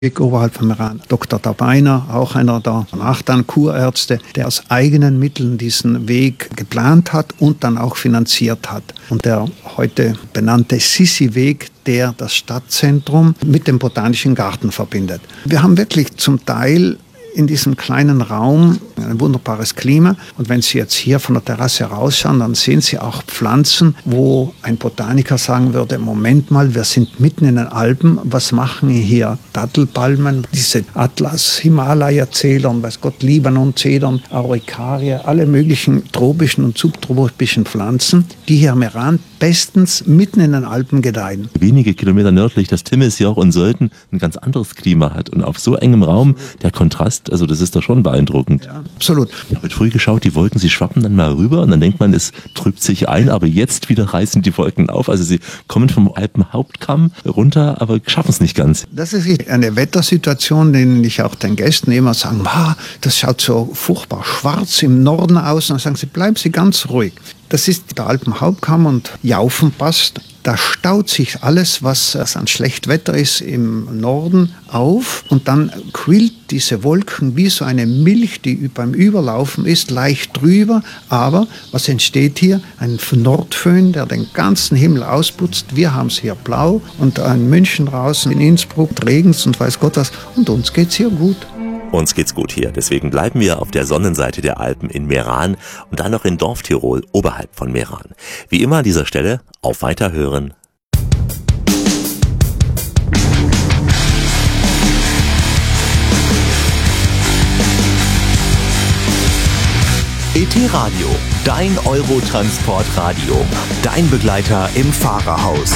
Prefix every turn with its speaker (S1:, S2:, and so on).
S1: Oberhalb von Meran. Dr. Dabeiner, auch einer der Nachtan-Kurärzte, der aus eigenen Mitteln diesen Weg geplant hat und dann auch finanziert hat. Und der heute benannte Sissi-Weg, der das Stadtzentrum mit dem Botanischen Garten verbindet. Wir haben wirklich zum Teil in diesem kleinen Raum ein wunderbares Klima. Und wenn Sie jetzt hier von der Terrasse rausschauen, dann sehen Sie auch Pflanzen, wo ein Botaniker sagen würde, Moment mal, wir sind mitten in den Alpen, was machen hier Dattelpalmen, diese Atlas-Himalaya-Zedern, weiß Gott, Libanon-Zedern, Araucarie, alle möglichen tropischen und subtropischen Pflanzen, die hier im Meran bestens mitten in den Alpen gedeihen.
S2: Wenige Kilometer nördlich das Timesjoch und Sölden ein ganz anderes Klima hat und auf so engem Raum der Kontrast, also das ist doch schon beeindruckend.
S1: Ja, absolut.
S2: Ich habe früh geschaut, die Wolken, sie schwappen dann mal rüber und dann denkt man, es trübt sich ein, aber jetzt wieder reißen die Wolken auf. Also sie kommen vom Alpenhauptkamm runter, aber schaffen es nicht ganz.
S1: Das ist eine Wettersituation, in der ich auch den Gästen immer sage, das schaut so furchtbar schwarz im Norden aus. Und dann sagen sie, bleiben Sie ganz ruhig. Das ist der Alpenhauptkamm und Jaufenpass. Da staut sich alles, was an schlecht Wetter ist im Norden auf und dann quillt diese Wolken wie so eine Milch, die beim Überlaufen ist, leicht drüber. Aber was entsteht hier? Ein Nordföhn, der den ganzen Himmel ausputzt. Wir haben es hier blau und in München draußen, in Innsbruck regens und weiß Gott was. Und uns geht's hier gut.
S3: Uns geht's gut hier, deswegen bleiben wir auf der Sonnenseite der Alpen in Meran und dann noch in Dorftirol oberhalb von Meran. Wie immer an dieser Stelle auf Weiterhören.
S4: ET Radio, dein Eurotransportradio, dein Begleiter im Fahrerhaus.